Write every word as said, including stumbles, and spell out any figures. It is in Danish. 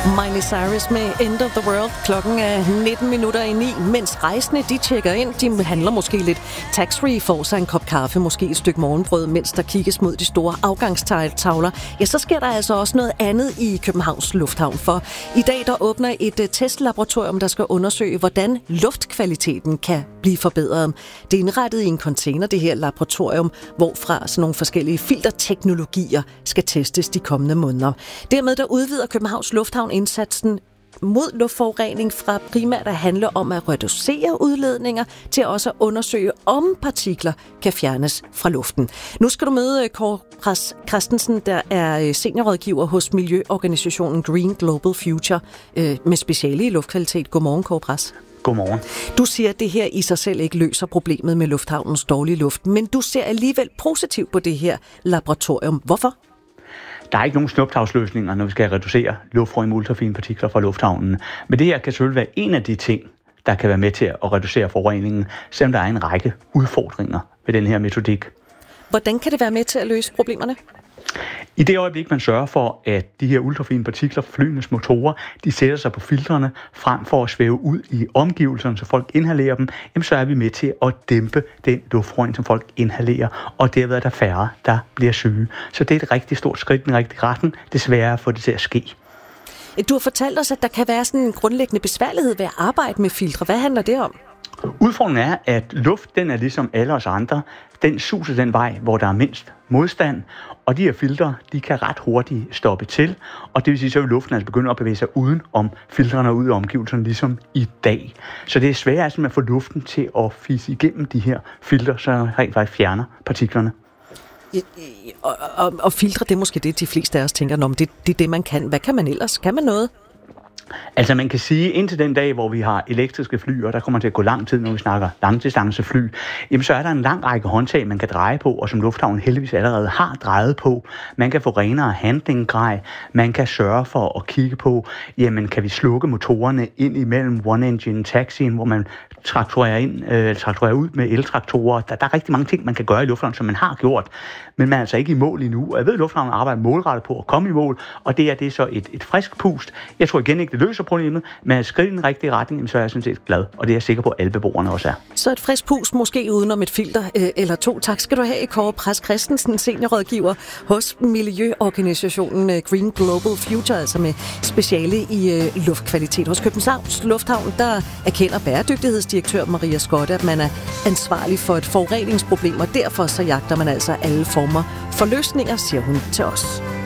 Miley Cyrus med End of the World. Klokken er nitten minutter i ni, mens rejsende de tjekker ind. De handler måske lidt tax-free, får sig en kop kaffe, måske et stykke morgenbrød, mens der kigges mod de store afgangstavler. Ja, så sker der altså også noget andet i Københavns Lufthavn. For i dag der åbner et testlaboratorium, der skal undersøge, hvordan luftkvaliteten kan blive forbedret. Det er indrettet i en container, det her laboratorium, hvorfra sådan nogle forskellige filterteknologier skal testes de kommende måneder. Dermed der udvider Københavns Lufthavn indsatsen mod luftforurening fra primært at handle om at reducere udledninger til også at undersøge, om partikler kan fjernes fra luften. Nu skal du møde Kåre Christensen, der er seniorrådgiver hos miljøorganisationen Green Global Future med speciale i luftkvalitet. Godmorgen, Kåre Pras. Godmorgen. Du siger, at det her i sig selv ikke løser problemet med lufthavnens dårlige luft, men du ser alligevel positivt på det her laboratorium. Hvorfor? Der er ikke nogen snuptagsløsninger, når vi skal reducere luftforurening med ultrafine partikler fra lufthavnen. Men det her kan selvfølgelig være en af de ting, der kan være med til at reducere forureningen, selvom der er en række udfordringer ved den her metodik. Hvordan kan det være med til at løse problemerne? I det øjeblik, man sørger for, at de her ultrafine partikler fra flyenes motorer, de sætter sig på filtrene frem for at svæve ud i omgivelserne, så folk inhalerer dem, jamen så er vi med til at dæmpe den luftforurening, som folk inhalerer, og derved er der færre, der bliver syge. Så det er et rigtig stort skridt i den rigtige retning, desværre for det til at ske. Du har fortalt os, at der kan være sådan en grundlæggende besværlighed ved at arbejde med filtre. Hvad handler det om? Udfordringen er, at luft, den er ligesom alle os andre. Den suser den vej, hvor der er mindst modstand, og de her filtre, de kan ret hurtigt stoppe til, og det vil sige, så vil luften altså begynde at bevæge sig uden om filtrene og ud i omgivelserne, ligesom i dag. Så det er svært altså at få luften til at fise igennem de her filtre, så rent faktisk fjerner partiklerne. Og, og, og filtre, det er måske det, de fleste af os tænker, om det, det er det, man kan. Hvad kan man ellers? Kan man noget? Altså man kan sige, indtil den dag, hvor vi har elektriske fly, og der kommer til at gå lang tid, når vi snakker langdistancefly, jamen så er der en lang række håndtag, man kan dreje på, og som lufthavnen heldigvis allerede har drejet på. Man kan få renere handlinggrej, man kan sørge for at kigge på, jamen kan vi slukke motorerne ind imellem one-engine taxien, hvor man traktorerer, ind, øh, traktorerer ud med eltraktorer. Der, der er rigtig mange ting, man kan gøre i lufthavnen, som man har gjort, men man er altså ikke i mål endnu. Og jeg ved, at lufthavnen arbejder målrettet på at komme i mål, og det er det er så et, et frisk pust. Jeg tror igen ikke, det løser problemet, men at skridt i den rigtige retning, så er jeg sådan set glad, og det er jeg sikker på, at alle beboerne også er. Så et frisk pust, måske udenom et filter øh, eller to. Tak skal du have, Kåre Pras Christensen, seniorrådgiver hos miljøorganisationen Green Global Future, altså med speciale i øh, luftkvalitet. Hos Københavns Lufthavn, der erkender bæredygtighedsdirektør Maria Skotte, at man er ansvarlig for et forureningsproblem, og derfor så jagter man altså alle former for løsninger, siger hun til os.